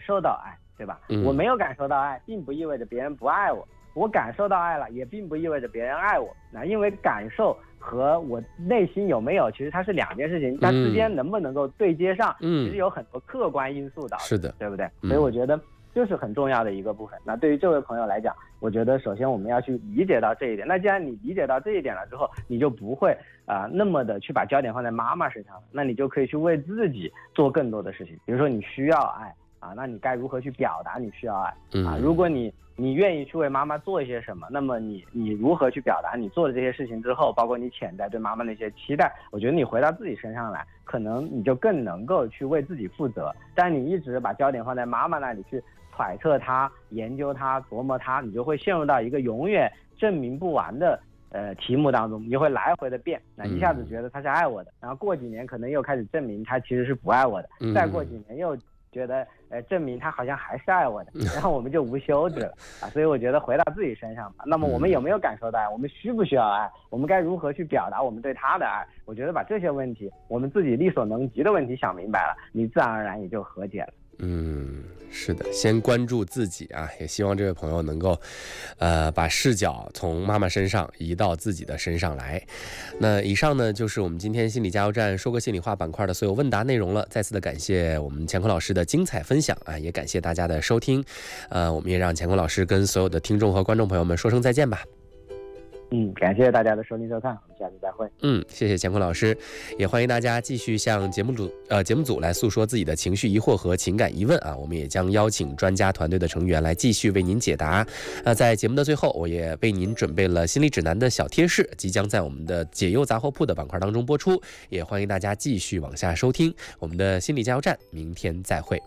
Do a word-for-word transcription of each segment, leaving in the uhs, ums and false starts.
受到爱，对吧？ 嗯、 我没有感受到爱，并不意味着别人不爱我。我感受到爱了，也并不意味着别人爱我。那因为感受和我内心有没有，其实它是两件事情，它之间能不能够对接上， 嗯、 其实有很多客观因素的。 是的， 对不对？ 嗯、 所以我觉得这是很重要的一个部分。那对于这位朋友来讲，我觉得首先我们要去理解到这一点。那既然你理解到这一点了之后，你就不会啊、呃、那么的去把焦点放在妈妈身上了，那你就可以去为自己做更多的事情。比如说你需要爱啊，那你该如何去表达你需要爱啊？如果你你愿意去为妈妈做一些什么，那么你你如何去表达你做的这些事情之后，包括你潜在对妈妈的一些期待，我觉得你回到自己身上来，可能你就更能够去为自己负责。但你一直把焦点放在妈妈那里去揣测她、研究她、琢磨她，你就会陷入到一个永远证明不完的呃题目当中，你就会来回的变。那一下子觉得她是爱我的，然后过几年可能又开始证明她其实是不爱我的，再过几年又觉得呃证明他好像还是爱我的，然后我们就无休止了啊。所以我觉得回到自己身上吧。那么我们有没有感受到爱？我们需不需要爱？我们该如何去表达我们对他的爱？我觉得把这些问题，我们自己力所能及的问题想明白了，你自然而然也就和解了。 嗯，是的，先关注自己啊，也希望这位朋友能够，呃，把视角从妈妈身上移到自己的身上来。那以上呢，就是我们今天心理加油站说个心里话板块的所有问答内容了。再次的感谢我们乾坤老师的精彩分享啊，也感谢大家的收听。呃，我们也让乾坤老师跟所有的听众和观众朋友们说声再见吧。 嗯，感谢大家的收听收看，我们下次再会。 嗯，谢谢乾坤老师，也欢迎大家继续向节目组呃节目组来诉说自己的情绪疑惑和情感疑问啊，我们也将邀请专家团队的成员来继续为您解答。那在节目的最后，我也为您准备了心理指南的小贴士，即将在我们的解忧杂货铺的板块当中播出，也欢迎大家继续往下收听我们的心理加油站，明天再会。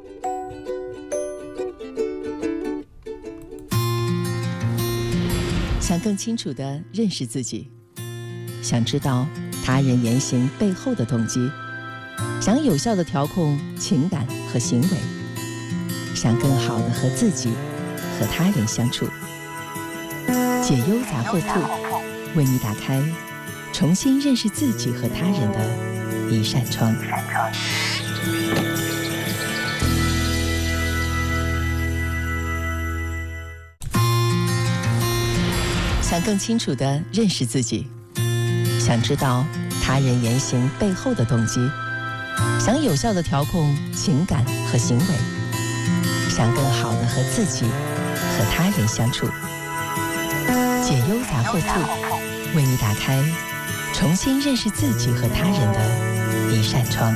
想更清楚地认识自己，想知道他人言行背后的动机，想有效地调控情感和行为，想更好地和自己和他人相处。解忧杂货铺为你打开重新认识自己和他人的一扇窗。想更清楚地认识自己，想知道他人言行背后的动机，想有效地调控情感和行为，想更好地和自己和他人相处。解忧杂货铺为你打开重新认识自己和他人的一扇窗。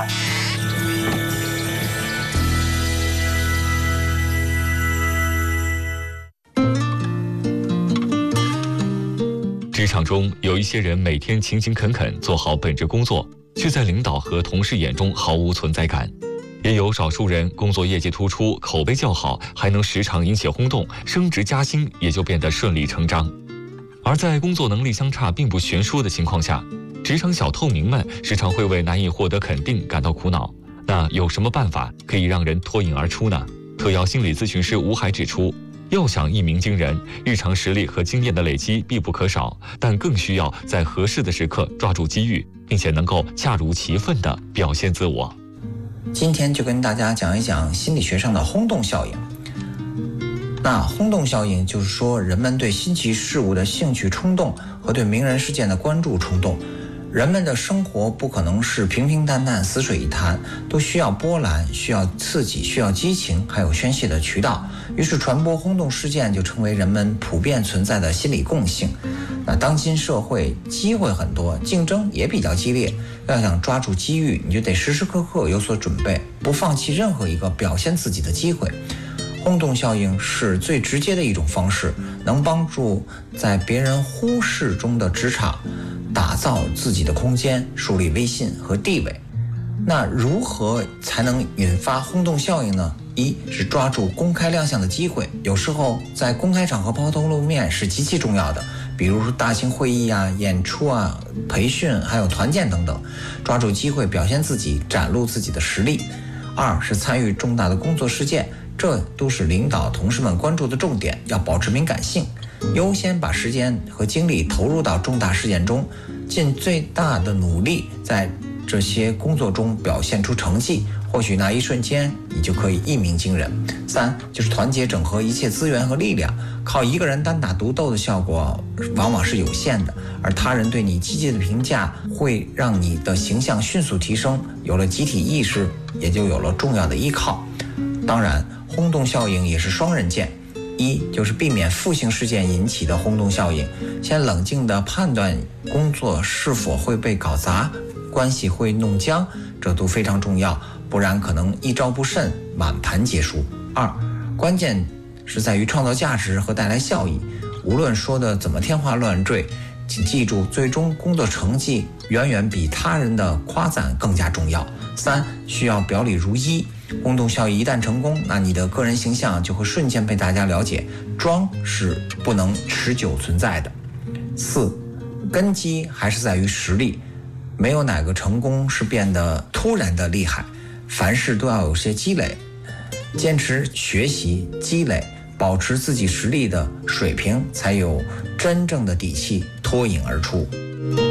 职场中有一些人每天勤勤恳恳做好本职工作，却在领导和同事眼中毫无存在感；也有少数人工作业绩突出，口碑较好，还能时常引起轰动，升职加薪也就变得顺理成章。而在工作能力相差并不悬殊的情况下，职场小透明们时常会为难以获得肯定感到苦恼。那有什么办法可以让人脱颖而出呢？特邀心理咨询师吴海指出，要想一鸣惊人，日常实力和经验的累积必不可少，但更需要在合适的时刻抓住机遇，并且能够恰如其分地表现自我。 今天就跟大家讲一讲心理学上的轰动效应。那轰动效应就是说，人们对新奇事物的兴趣冲动和对名人事件的关注冲动。人们的生活不可能是平平淡淡、死水一潭，都需要波澜，需要刺激，需要激情，还有宣泄的渠道。于是传播轰动事件就成为人们普遍存在的心理共性。那当今社会机会很多，竞争也比较激烈，要想抓住机遇，你就得时时刻刻有所准备，不放弃任何一个表现自己的机会。轰动效应是最直接的一种方式，能帮助在别人忽视中的职场打造自己的空间，树立威信和地位。那如何才能引发轰动效应呢？一是抓住公开亮相的机会，有时候在公开场合抛头露面是极其重要的，比如说大型会议啊、演出啊、培训还有团建等等，抓住机会表现自己，展露自己的实力。二是参与重大的工作事件，这都是领导同事们关注的重点，要保持敏感性，优先把时间和精力投入到重大事件中，尽最大的努力在这些工作中表现出成绩， 或许那一瞬间你就可以一鸣惊人。三就是团结整合一切资源和力量，靠一个人单打独斗的效果往往是有限的，而他人对你积极的评价会让你的形象迅速提升，有了集体意识，也就有了重要的依靠。当然，轰动效应也是双刃剑，一就是避免负性事件引起的轰动效应，先冷静地判断工作是否会被搞砸，关系会弄僵，这都非常重要，不然可能一招不慎满盘皆输。二，关键是在于创造价值和带来效益，无论说的怎么天花乱坠，请记住，最终工作成绩远远比他人的夸赞更加重要。三，需要表里如一，轰动效应一旦成功，那你的个人形象就会瞬间被大家了解，装是不能持久存在的。四，根基还是在于实力，没有哪个成功是变得突然的厉害，凡事都要有些积累，坚持学习积累，保持自己实力的水平，才有真正的底气脱颖而出。